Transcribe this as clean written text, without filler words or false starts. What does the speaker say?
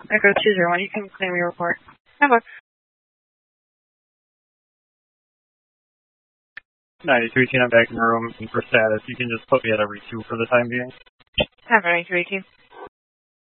Echo 201, you can claim your report. Number 9318, I'm back in the room for status. You can just put me at every 2 for the time being. Number 9318.